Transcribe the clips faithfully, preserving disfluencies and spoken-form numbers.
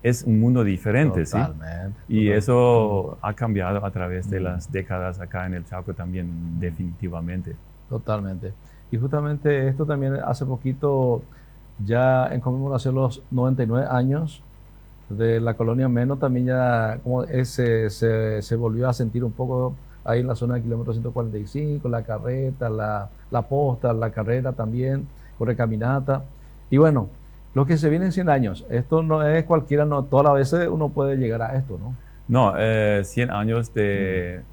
es un mundo diferente, ¿sí? Totalmente. Y Totalmente. eso ha cambiado a través de Mm. las décadas acá en el Chaco también, definitivamente. Totalmente. Y justamente esto también hace poquito, ya en conmemoración de los noventa y nueve años de la colonia Meno, también ya como ese, se, se volvió a sentir un poco ahí en la zona del kilómetro ciento cuarenta y cinco, la carreta, la, la posta, la carrera también, corre caminata. Y bueno, lo que se viene en cien años, esto no es cualquiera, no todas las veces uno puede llegar a esto, ¿no? No, eh, cien años Mm, de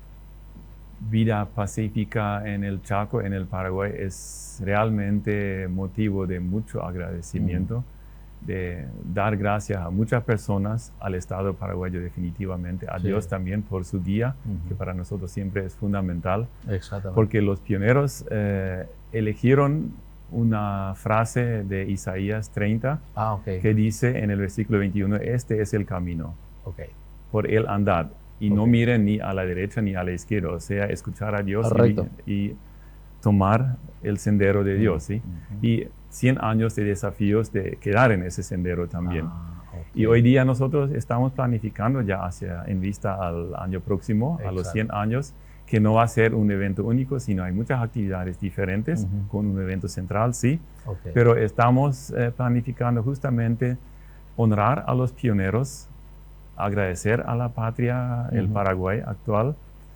vida pacífica en el Chaco, en el Paraguay, es realmente motivo de mucho mm, agradecimiento, de dar gracias a muchas personas, al Estado paraguayo definitivamente, a sí, Dios también por su guía, que ujú, para nosotros siempre es fundamental, exactamente. porque los pioneros eh, eligieron una frase de Isaías treinta Ah, ok, que dice en el versículo veintiuno, este es el camino, ok, por él andad, y no ok. miren ni a la derecha ni a la izquierda, o sea, escuchar a Dios y, Correcto. y tomar el sendero de Mm, Dios, ¿sí? ujú. Y cien años de desafíos de quedar en ese sendero también. Ah, ok. Y hoy día nosotros estamos planificando ya hacia, en vista al año próximo, a los cien Exacto. años, que no va a ser un evento único, sino hay muchas actividades diferentes, Ujú. con un evento central, sí, Ok. pero estamos eh, planificando justamente honrar a los pioneros, agradecer a la patria, el Ujú. Paraguay actual,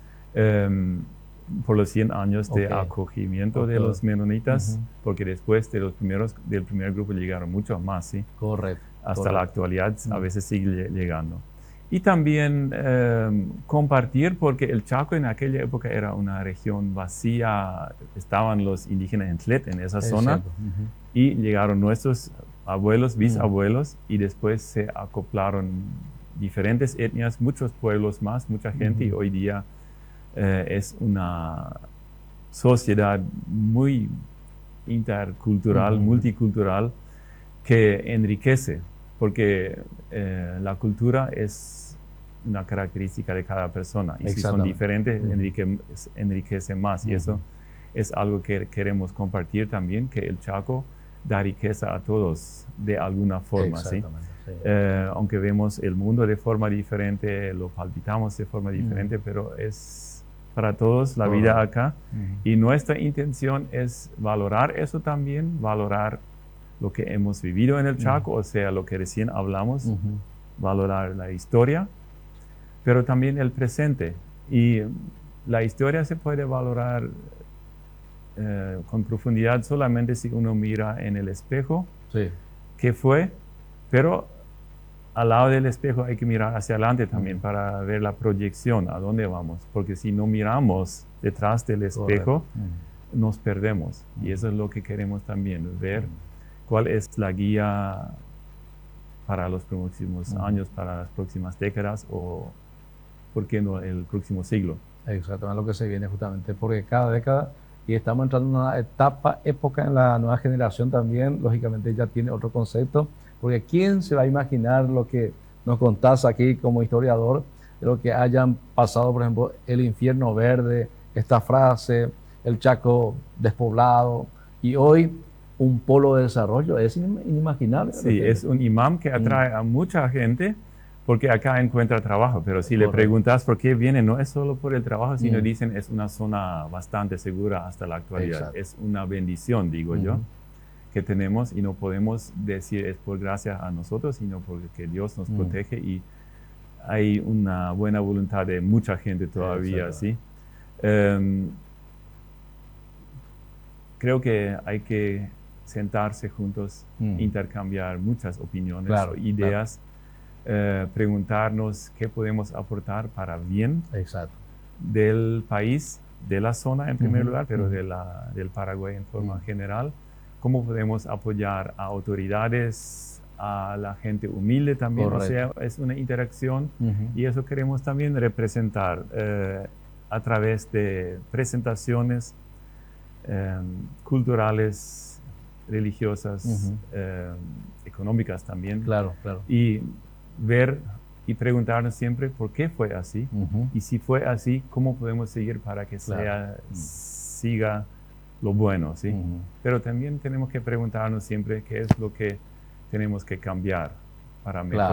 em, por los cien años de Ok. acogimiento Ok. de los menonitas, Ujú. porque después de los primeros, del primer grupo llegaron muchos más, ¿sí? Correcto. Hasta la Correcto. actualidad a Mm. veces sigue llegando. Y también eh, compartir, porque el Chaco en aquella época era una región vacía, estaban los indígenas en Tlet, en esa Es zona, cierto. Ujú. y llegaron nuestros abuelos, Mm. bisabuelos, y después se acoplaron diferentes etnias, muchos pueblos más, mucha gente, y Ujú. hoy día eh, es una sociedad muy intercultural, Ujú. multicultural, que enriquece, porque eh, la cultura es una característica de cada persona, y si son Exactamente. diferentes, Ujú. enrique, enriquece más, y Ujú. eso es algo que queremos compartir también, que el Chaco da riqueza a todos de alguna forma, ¿sí? Exactamente. Sí. Eh, aunque vemos el mundo de forma diferente, lo palpitamos de forma Mm. diferente, pero es para todos la vida Correcto. acá. Ujú. Y nuestra intención es valorar eso también, valorar lo que hemos vivido en el Mm. Chaco, o sea, lo que recién hablamos, Ujú. valorar la historia, pero también el presente. Y la historia se puede valorar eh, con profundidad solamente si uno mira en el espejo Sí. qué fue, pero al lado del espejo hay que mirar hacia adelante también Mm. para ver la proyección, a dónde vamos, porque si no miramos detrás del Correcto. espejo, Mm. nos perdemos. Y Mm. eso es lo que queremos también, ver Mm. cuál es la guía para los próximos Ujú. años, para las próximas décadas o, ¿por qué no, el próximo siglo? Exactamente lo que se viene justamente, porque cada década, y estamos entrando en una etapa, época en la nueva generación también, lógicamente ya tiene otro concepto, porque ¿quién se va a imaginar lo que nos contás aquí como historiador, de lo que hayan pasado, por ejemplo, el infierno verde, esta frase, el Chaco despoblado, y hoy un polo de desarrollo? Es inimaginable de Sí, repente. es un imán que Mm, atrae a mucha gente porque acá encuentra trabajo, pero si le correcto. preguntas por qué viene, no es solo por el trabajo, sino Mm, dicen es una zona bastante segura hasta la actualidad. exacto. Es una bendición, digo yo, Ujú. que tenemos y no podemos decir es por gracia a nosotros, sino porque Dios nos Mm, protege y hay una buena voluntad de mucha gente todavía, exactamente. ¿sí? Em, creo que hay que sentarse juntos, Mm, intercambiar muchas opiniones o claro, claro. ideas, eh, preguntarnos qué podemos aportar para bien Exacto. del país, de la zona en primer Ujú, lugar, pero ujú, de la, del Paraguay en forma mm, general. Cómo podemos apoyar a autoridades, a la gente humilde también. O correcto. sea, es una interacción Ujú, y eso queremos también representar eh, a través de presentaciones eh, culturales, religiosas, ujú, eh, económicas también, claro, claro. y ver y preguntarnos siempre por qué fue así, Ujú, y si fue así, cómo podemos seguir para que claro. sea, Mm, siga lo bueno, ¿sí? ujú. Pero también tenemos que preguntarnos siempre qué es lo que tenemos que cambiar para mejorar. Claro.